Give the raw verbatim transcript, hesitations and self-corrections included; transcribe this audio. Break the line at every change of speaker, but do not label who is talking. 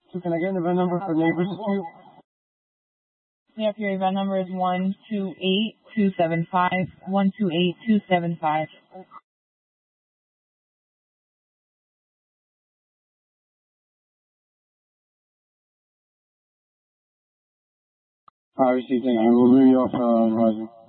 So can I get an event number for neighbors dispute?
Yep, your event number is one two eight two seven five, one two eight two seven five.
I received it. I will leave you off, uh, advisor.